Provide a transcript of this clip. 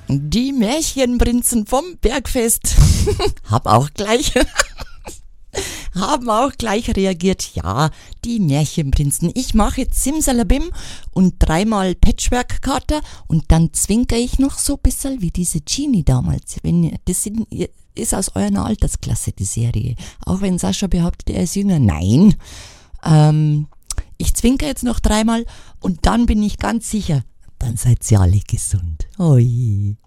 Die Märchenprinzen vom Bergfest haben auch gleich reagiert. Ja, die Märchenprinzen. Ich mache jetzt Simsalabim und 3-mal Patchwork-Kater und dann zwinker ich noch so ein bisschen wie diese Genie damals. Ist aus eurer Altersklasse, die Serie. Auch wenn Sascha behauptet, er ist jünger. Nein. Ich zwinker jetzt noch 3-mal und dann bin ich ganz sicher, dann seid ihr alle gesund. Oi.